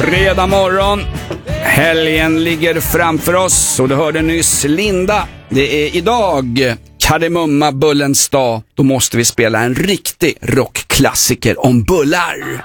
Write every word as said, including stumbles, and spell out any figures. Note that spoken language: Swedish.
Fredag morgon. Helgen ligger framför oss och du hörde nyss Linda. Det är idag Kardemumma bullens dag. Då måste vi spela en riktig rockklassiker om bullar.